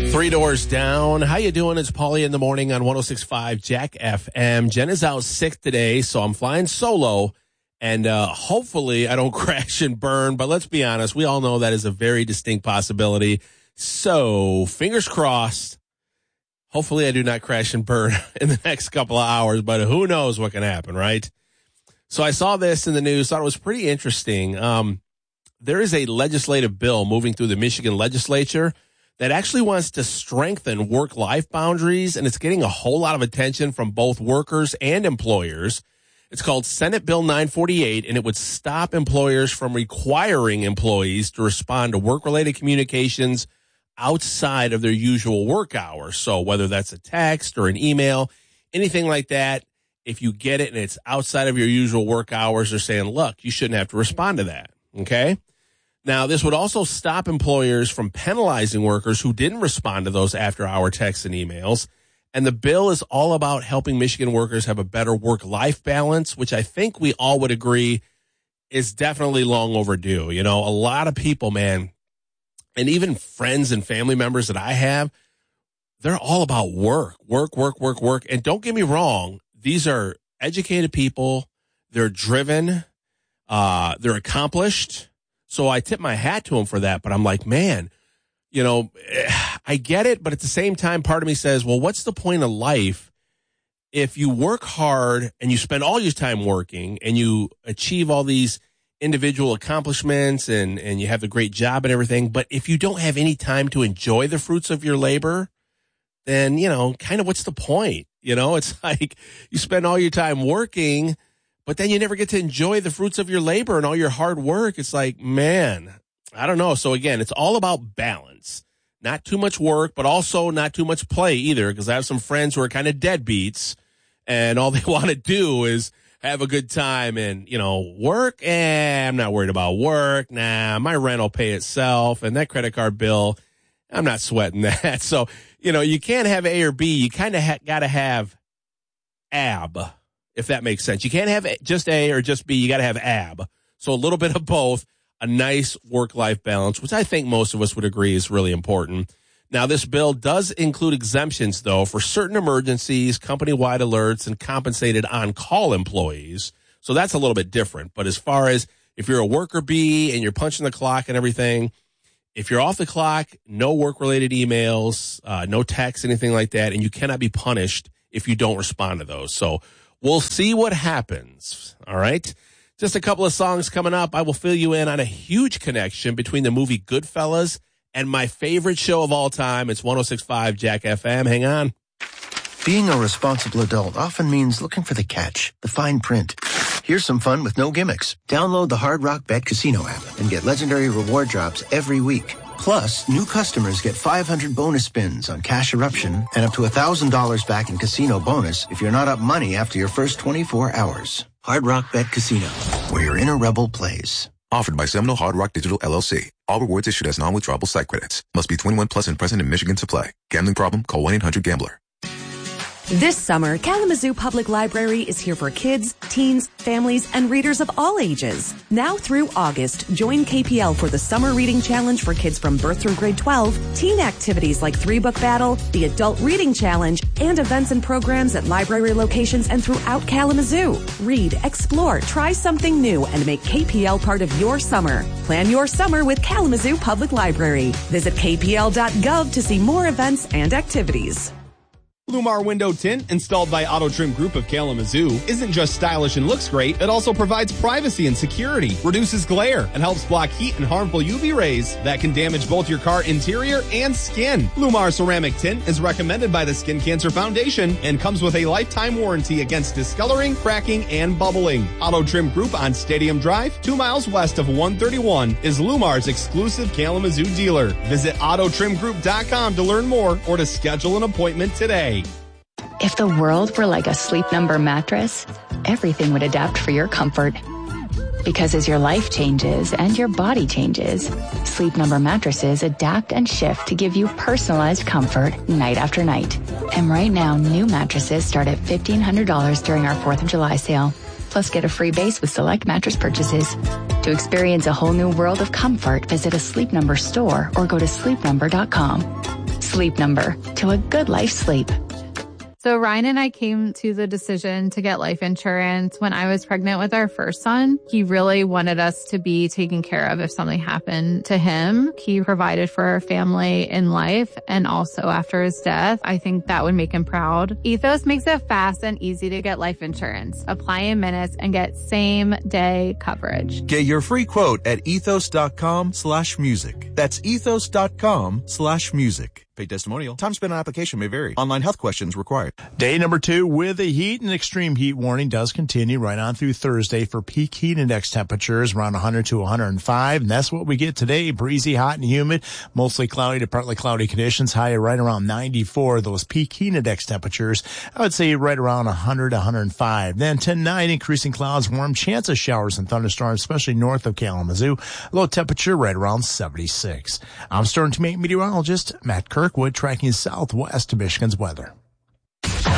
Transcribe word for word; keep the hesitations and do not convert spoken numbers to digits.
Three Doors Down. How you doing? It's Paulie in the morning on one oh six point five Jack F M. Jen is out sick today, so I'm flying solo, and uh, hopefully I don't crash and burn, but let's be honest, we all know that is a very distinct possibility. So, fingers crossed. Hopefully I do not crash and burn in the next couple of hours, but who knows what can happen, right? So I saw this in the news, thought it was pretty interesting. Um, there is a legislative bill moving through the Michigan legislature that actually wants to strengthen work-life boundaries, and it's getting a whole lot of attention from both workers and employers. It's called Senate Bill nine forty-eight, and it would stop employers from requiring employees to respond to work-related communications outside of their usual work hours. So whether that's a text or an email, anything like that, if you get it and it's outside of your usual work hours, they're saying, look, you shouldn't have to respond to that, okay? Now, this would also stop employers from penalizing workers who didn't respond to those after-hour texts and emails. And the bill is all about helping Michigan workers have a better work-life balance, which I think we all would agree is definitely long overdue. You know, a lot of people, man, and even friends and family members that I have, they're all about work, work, work, work, work. And don't get me wrong, these are educated people. They're driven. Uh, they're accomplished. So I tip my hat to them for that. But I'm like, man, you know, I get it. But at the same time, part of me says, well, what's the point of life if you work hard and you spend all your time working and you achieve all these individual accomplishments and, and you have a great job and everything. But if you don't have any time to enjoy the fruits of your labor, then, you know, kind of what's the point? You know, it's like you spend all your time working, but then you never get to enjoy the fruits of your labor and all your hard work. It's like, man, I don't know. So again, it's all about balance. Not too much work, but also not too much play either, because I have some friends who are kind of deadbeats and all they want to do is have a good time and, you know, work. Eh, I'm not worried about work. Nah, my rent will pay itself, and that credit card bill, I'm not sweating that. So, you know, you can't have A or B. You kind of ha- got to have A B, if that makes sense. You can't have just A or just B. You got to have A B. So a little bit of both, a nice work-life balance, which I think most of us would agree is really important. Now, this bill does include exemptions, though, for certain emergencies, company-wide alerts, and compensated on-call employees. So that's a little bit different. But as far as if you're a worker bee and you're punching the clock and everything, if you're off the clock, no work-related emails, uh, no texts, anything like that, and you cannot be punished if you don't respond to those. So we'll see what happens, all right? Just a couple of songs coming up. I will fill you in on a huge connection between the movie Goodfellas and my favorite show of all time. It's one oh six point five Jack F M. Hang on. Being a responsible adult often means looking for the catch, the fine print. Here's some fun with no gimmicks. Download the Hard Rock Bet Casino app and get legendary reward drops every week. Plus, new customers get five hundred bonus spins on Cash Eruption and up to one thousand dollars back in casino bonus if you're not up money after your first twenty-four hours. Hard Rock Bet Casino, where your inner rebel plays. Offered by Seminole Hard Rock Digital L L C. All rewards issued as non-withdrawable site credits. Must be twenty-one plus and present in Michigan to play. Gambling problem? Call one eight hundred gambler. This summer, Kalamazoo Public Library is here for kids, teens, families, and readers of all ages. Now through August, join K P L for the Summer Reading Challenge for kids from birth through grade twelve, teen activities like Three Book Battle, the Adult Reading Challenge, and events and programs at library locations and throughout Kalamazoo. Read, explore, try something new, and make K P L part of your summer. Plan your summer with Kalamazoo Public Library. Visit k p l dot gov to see more events and activities. Lumar Window Tint, installed by Auto Trim Group of Kalamazoo, isn't just stylish and looks great, it also provides privacy and security, reduces glare, and helps block heat and harmful U V rays that can damage both your car interior and skin. Lumar Ceramic Tint is recommended by the Skin Cancer Foundation and comes with a lifetime warranty against discoloring, cracking, and bubbling. Auto Trim Group on Stadium Drive, two miles west of one thirty-one, is Lumar's exclusive Kalamazoo dealer. Visit auto trim group dot com to learn more or to schedule an appointment today. If the world were like a Sleep Number mattress, everything would adapt for your comfort. Because as your life changes and your body changes, Sleep Number mattresses adapt and shift to give you personalized comfort night after night. And right now, new mattresses start at fifteen hundred dollars during our fourth of July sale. Plus, get a free base with select mattress purchases. To experience a whole new world of comfort, visit a Sleep Number store or go to sleep number dot com. Sleep Number, to a good life sleep. So Ryan and I came to the decision to get life insurance when I was pregnant with our first son. He really wanted us to be taken care of if something happened to him. He provided for our family in life and also after his death. I think that would make him proud. Ethos makes it fast and easy to get life insurance. Apply in minutes and get same day coverage. Get your free quote at ethos.com slash music. That's ethos.com slash music. Paid testimonial. Time spent on application may vary. Online health questions required. Day number two with the heat and extreme heat warning does continue right on through Thursday for peak heat index temperatures around one hundred to one hundred five. And that's what we get today. Breezy, hot, and humid. Mostly cloudy to partly cloudy conditions. High right around ninety-four. Those peak heat index temperatures, I would say right around one hundred to one hundred five. Then ten nine, increasing clouds, warm chance of showers and thunderstorms, especially north of Kalamazoo. Low temperature right around seventy-six. I'm Stern to Meteorologist Matt Kirkwood tracking southwest Michigan's weather.